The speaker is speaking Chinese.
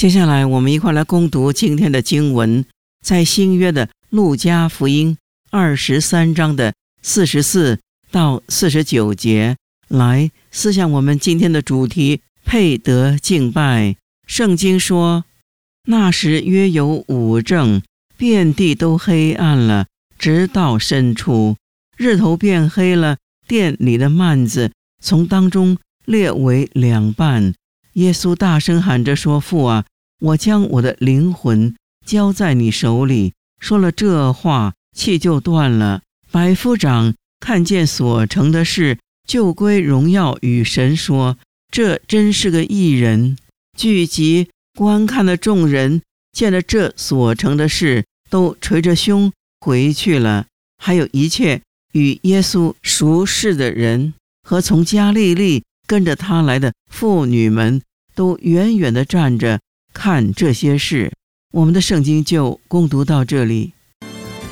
接下来我们一块来攻读今天的经文，在新约的路加福音23章的44到49节，来思想我们今天的主题，配得敬拜。圣经说，那时约有午正，遍地都黑暗了，直到深处，日头变黑了，殿里的幔子从当中裂为两半。耶稣大声喊着说，父啊，我将我的灵魂交在你手里。说了这话，气就断了。百夫长看见所成的事，就归荣耀与神，说，这真是个义人。聚集观看的众人见了这所成的事，都捶着胸回去了。还有一切与耶稣熟识的人和从加利利跟着他来的妇女们，都远远地站着看这些事。我们的圣经就攻读到这里。